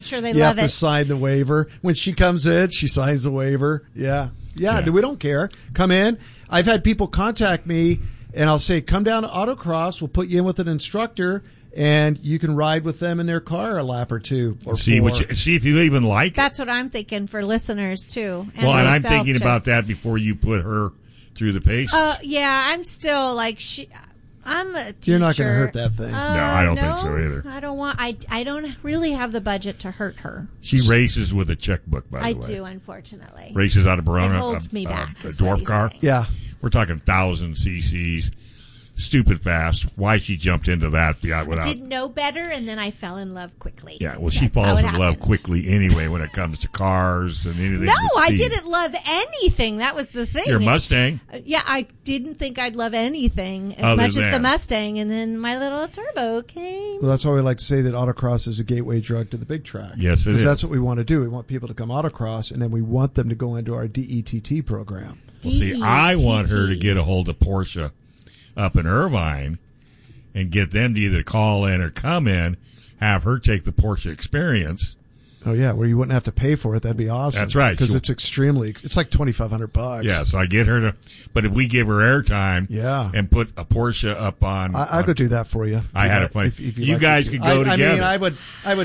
sure they you love have it. to sign the waiver. When she comes in, she signs the waiver. Yeah. We don't care. Come in. I've had people contact me, and I'll say, come down to Autocross. We'll put you in with an instructor, and you can ride with them in their car a lap or two or see four. See if you even like it. That's what I'm thinking for listeners, too. And I'm thinking about that before you put her through the paces. Yeah, I'm still like... I'm a teacher. You're not going to hurt that thing. No, I don't think so either. I don't want. I don't really have the budget to hurt her. She races with a checkbook, by the way. I do, unfortunately. Races out of Verona. It holds me back. A dwarf car. Saying. Yeah. We're talking 1,000 cc's. Stupid fast. Why she jumped into that without... I didn't know better, and then I fell in love quickly. Yeah, well, she falls in love quickly anyway when it comes to cars and anything. No, I didn't love anything. That was the thing. Your Mustang? Yeah, I didn't think I'd love anything as much as the Mustang, and then my little turbo came. Well, that's why we like to say that autocross is a gateway drug to the big track. Yes, it is. Because that's what we want to do. We want people to come autocross, and then we want them to go into our DETT program. Well, see, I want her to get a hold of Porsche up in Irvine and get them to either call in or come in, have her take the Porsche experience. Oh, yeah, where you wouldn't have to pay for it. That'd be awesome. That's right. Because it's like $2,500. Yeah, so I get her to, but if we give her airtime and put a Porsche up on. I'll go do that for you. I had a fun. If you guys could go together. I would,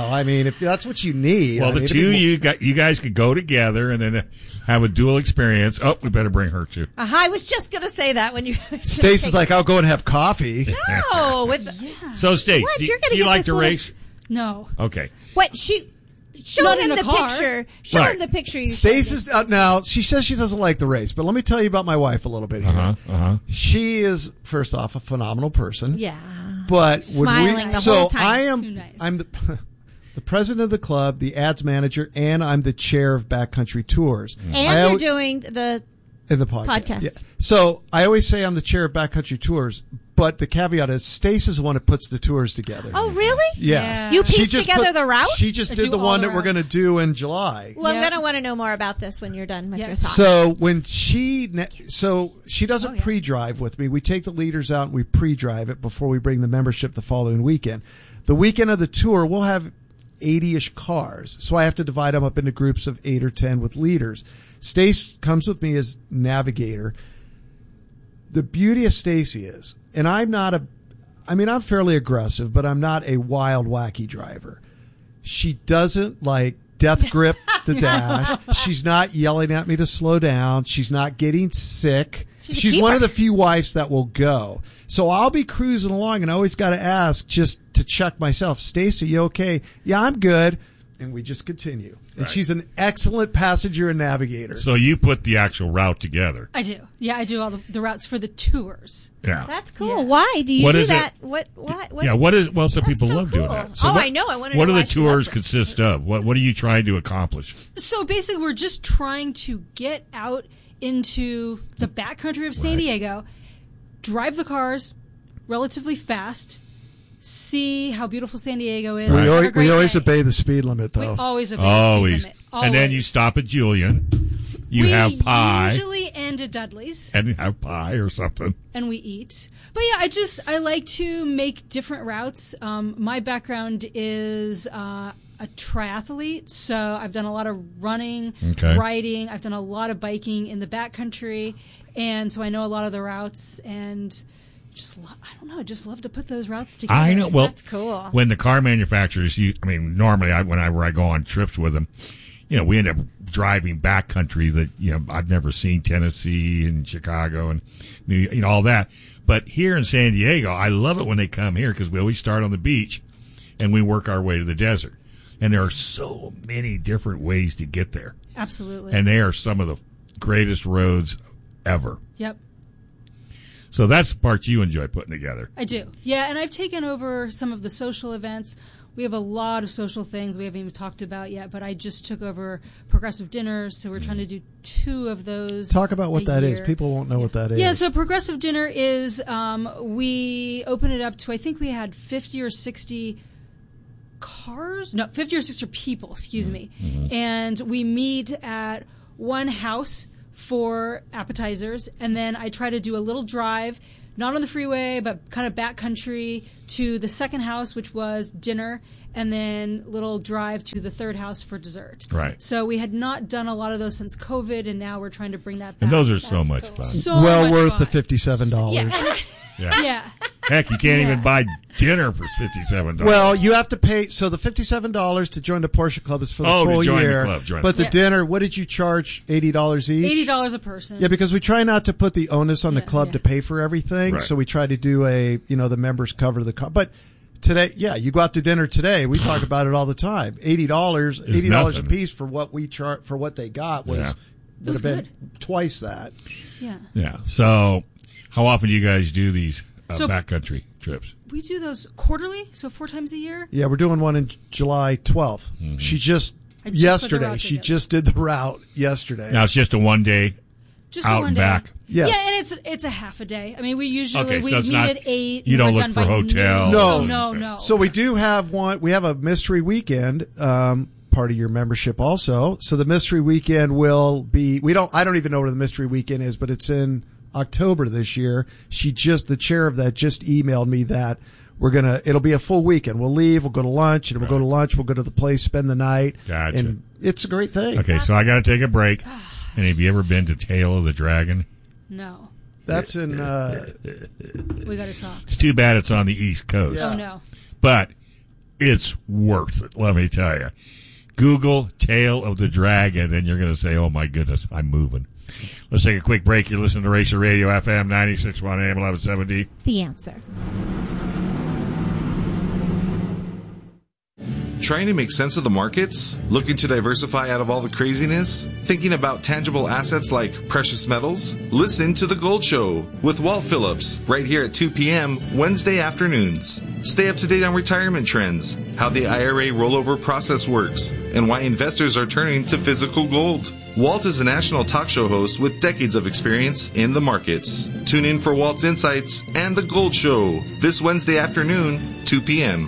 if that's what you need. Well, the two you guys could go together and then have a dual experience. Oh, we better bring her too. I was just going to say that when you. Stacy's like, I'll go and have coffee. No. So, Stace, do you like to race? No. Okay. What, Show him the picture. Show him the picture you Stacy's now, she says she doesn't like the race, but let me tell you about my wife a little bit here. She is, first off, a phenomenal person. Yeah. But smiling the whole time. I'm the president of the club, the ads manager, and I'm the chair of Backcountry Tours. And you're doing the podcast. Yeah. So I always say I'm the chair of Backcountry Tours, but the caveat is Stace is the one that puts the tours together. Oh, really? Yes. You piece together the route? She just did the one that we're going to do in July. Well, I'm going to want to know more about this when you're done with your thoughts. So when she doesn't pre-drive with me. We take the leaders out and we pre-drive it before we bring the membership the following weekend. The weekend of the tour, we'll have 80-ish cars. So I have to divide them up into groups of 8 or 10 with leaders. Stace comes with me as navigator. The beauty of Stacy is, and I'm fairly aggressive, but I'm not a wild, wacky driver. She doesn't death grip the dash. She's not yelling at me to slow down. She's not getting sick. She's one of the few wives that will go. So I'll be cruising along and I always got to ask just to check myself. Stacy, you okay? Yeah, I'm good. And we just continue. And right. She's an excellent passenger and navigator. So you put the actual route together. I do. Yeah, I do all the routes for the tours. Yeah. That's cool. Yeah. Why do you do that? What? Yeah, well, some people love doing that. So I know. I want to know what do the tours consist of? What are you trying to accomplish? So basically, we're just trying to get out into the backcountry of San Diego, drive the cars relatively fast, see how beautiful San Diego is. We always obey the speed limit, though. We always obey the speed limit. Always. And then you stop at Julian. You have pie. We usually end at Dudley's. And have pie or something. And we eat. But yeah, I like to make different routes. My background is a triathlete, so I've done a lot of running, riding. I've done a lot of biking in the backcountry, and so I know a lot of the routes and just love to put those routes together. I know. Well, that's cool. When the car manufacturers, normally whenever I go on trips with them, we end up driving backcountry that I've never seen, Tennessee and Chicago and all that. But here in San Diego, I love it when they come here because we always start on the beach and we work our way to the desert. And there are so many different ways to get there. Absolutely. And they are some of the greatest roads ever. Yep. So that's the part you enjoy putting together. I do. Yeah, and I've taken over some of the social events. We have a lot of social things we haven't even talked about yet, but I just took over Progressive Dinners, so we're trying to do 2 of those. Talk about what that is. People won't know what that is. Yeah, so Progressive Dinner is we open it up to, I think we had 50 or 60 cars? No, 50 or 60 people, excuse me. Mm-hmm. And we meet at one house for appetizers, and then I try to do a little drive, not on the freeway, but kind of backcountry, to the second house, which was dinner, and then little drive to the third house for dessert. Right. So we had not done a lot of those since COVID, and now we're trying to bring that back. And those are so much fun. So well much worth fun. the $57. Yeah. Heck, you can't even buy dinner for $57. Well, you have to pay. So the $57 to join the Porsche Club is for the full to join year. The club, but the dinner, what did you charge? $80 each. $80 a person. Yeah, because we try not to put the onus on the club to pay for everything. Right. So we try to do the members cover the cost. But today, you go out to dinner today. We talk about it all the time. $80 a piece for what we charge for what they got would have been twice that. Yeah. Yeah. So, how often do you guys do these backcountry trips? We do those quarterly, so 4 times a year. Yeah, we're doing one in July 12th. Mm-hmm. She just yesterday. She just did the route yesterday. Now it's just a 1 day. Just out and back. Yeah, and it's a half a day. I mean, we usually we meet at 8. You don't look for hotels. No. So we do have one. We have a mystery weekend. Part of your membership also. So the mystery weekend will be. I don't even know where the mystery weekend is, but it's in October this year. The chair of that just emailed me that it'll be a full weekend. We'll leave, we'll go to lunch, and we'll go to lunch, we'll go to the place, spend the night. Gotcha. And it's a great thing. Okay, so I got to take a break. And have you ever been to Tail of the Dragon? No. That's in... we got to talk. It's too bad it's on the East Coast. Yeah. Oh, no. But it's worth it, let me tell you. Google Tail of the Dragon, and you're going to say, oh, my goodness, I'm moving. Let's take a quick break. You're listening to Racer Radio, FM 96.1 AM 1170. The Answer. Trying to make sense of the markets? Looking to diversify out of all the craziness? Thinking about tangible assets like precious metals? Listen to The Gold Show with Walt Phillips right here at 2 p.m. Wednesday afternoons. Stay up to date on retirement trends, how the IRA rollover process works, and why investors are turning to physical gold. Walt is a national talk show host with decades of experience in the markets. Tune in for Walt's Insights and The Gold Show this Wednesday afternoon, 2 p.m.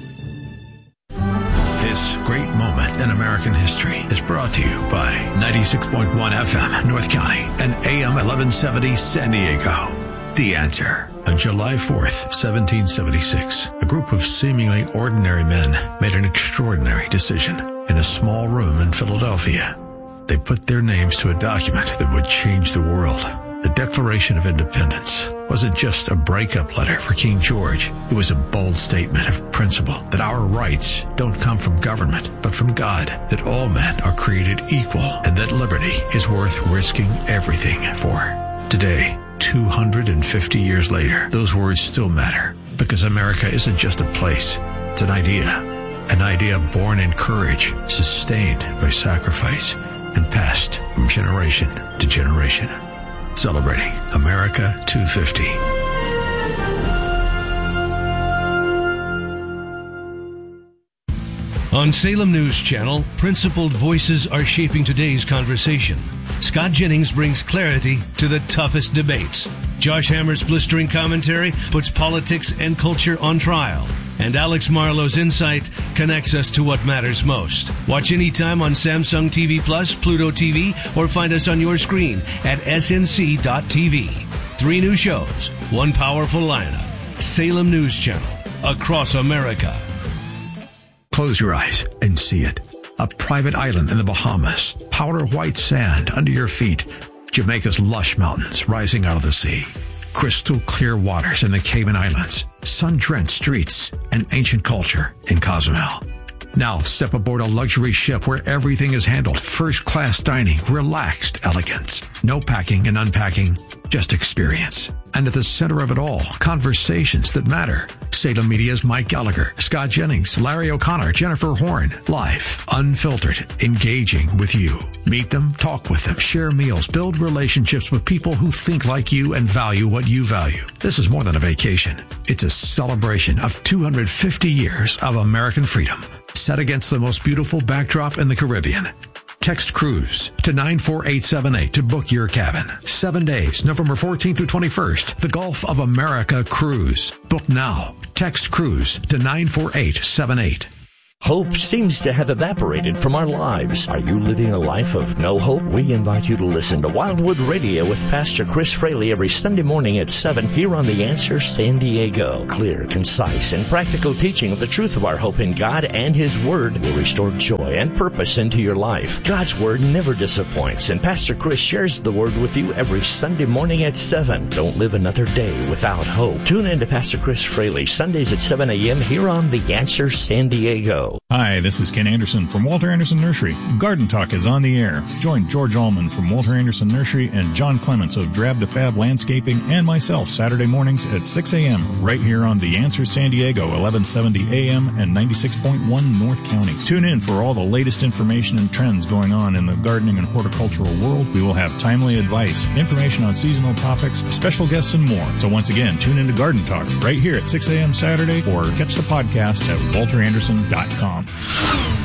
This great moment in American history is brought to you by 96.1 FM North County and AM 1170 San Diego. The Answer. On July 4th, 1776, a group of seemingly ordinary men made an extraordinary decision in a small room in Philadelphia. They put their names to a document that would change the world. The Declaration of Independence wasn't just a breakup letter for King George. It was a bold statement of principle that our rights don't come from government, but from God, that all men are created equal, and that liberty is worth risking everything for. Today, 250 years later, those words still matter, because America isn't just a place, it's an idea born in courage, sustained by sacrifice, and passed from generation to generation. Celebrating America 250. On Salem News Channel, principled voices are shaping today's conversation. Scott Jennings brings clarity to the toughest debates. Josh Hammer's blistering commentary puts politics and culture on trial. And Alex Marlowe's insight connects us to what matters most. Watch anytime on Samsung TV Plus, Pluto TV, or find us on your screen at snc.tv. 3 new shows, 1 powerful lineup. Salem News Channel, across America. Close your eyes and see it. A private island in the Bahamas, powder white sand under your feet, Jamaica's lush mountains rising out of the sea, crystal clear waters in the Cayman Islands, sun-drenched streets, and ancient culture in Cozumel. Now step aboard a luxury ship where everything is handled, first-class dining, relaxed elegance, no packing and unpacking, just experience. And at the center of it all, conversations that matter. Salem Media's Mike Gallagher, Scott Jennings, Larry O'Connor, Jennifer Horn. Live, unfiltered, engaging with you. Meet them, talk with them, share meals, build relationships with people who think like you and value what you value. This is more than a vacation. It's a celebration of 250 years of American freedom, set against the most beautiful backdrop in the Caribbean. Text Cruise to 94878 to book your cabin. 7 days, November 14th through 21st. The Gulf of America Cruise. Book now. Text Cruise to 94878. Hope seems to have evaporated from our lives. Are you living a life of no hope? We invite you to listen to Wildwood Radio with Pastor Chris Fraley every Sunday morning at 7 here on The Answer San Diego. Clear, concise, and practical teaching of the truth of our hope in God and His Word will restore joy and purpose into your life. God's Word never disappoints, and Pastor Chris shares the Word with you every Sunday morning at 7. Don't live another day without hope. Tune in to Pastor Chris Fraley Sundays at 7 a.m. here on The Answer San Diego. Hi, this is Ken Anderson from Walter Anderson Nursery. Garden Talk is on the air. Join George Allman from Walter Anderson Nursery and John Clements of Drab to Fab Landscaping and myself Saturday mornings at 6 a.m. right here on The Answer San Diego, 1170 a.m. and 96.1 North County. Tune in for all the latest information and trends going on in the gardening and horticultural world. We will have timely advice, information on seasonal topics, special guests, and more. So once again, tune in to Garden Talk right here at 6 a.m. Saturday or catch the podcast at walteranderson.com.